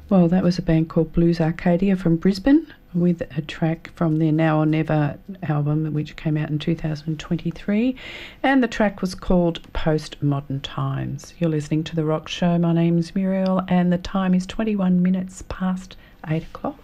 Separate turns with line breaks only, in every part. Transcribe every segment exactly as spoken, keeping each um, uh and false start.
Well, that was a band called Blues Arcadia from Brisbane with a track from their Now or Never album, which came out in two thousand twenty-three, and the track was called Postmodern Times. You're listening to The Rock Show. My name's Muriel, and the time is twenty-one minutes past eight o'clock.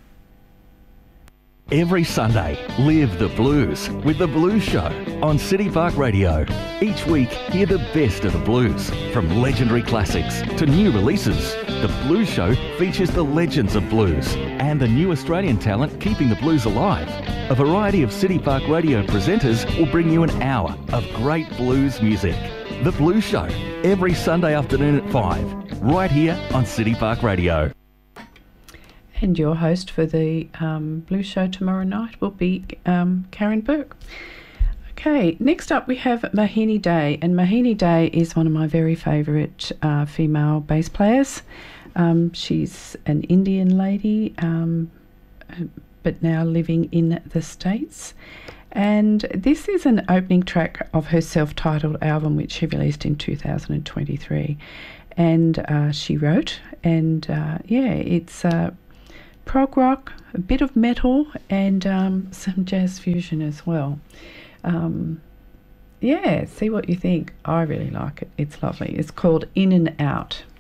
Every Sunday, live the blues with The Blues Show on City Park Radio. Each week, hear the best of the blues, from legendary classics to new releases. The Blues Show features the legends of blues and the new Australian talent keeping the blues alive. A variety of City Park Radio presenters will bring you an hour of great blues music. The Blues Show, every Sunday afternoon at five, right here on City Park Radio.
And your host for the um, Blues Show tomorrow night will be um, Karen Burke. Okay, next up we have Mohini Day, and Mohini Day is one of my very favourite uh, female bass players. Um, she's an Indian lady, um, but now living in the States. And this is an opening track of her self-titled album, which she released in two thousand twenty-three. And uh, she wrote, and uh, yeah, it's... Uh, prog rock, a bit of metal, and um, some jazz fusion as well. Um, yeah, see what you think. I really like it. It's lovely. It's called In and Out.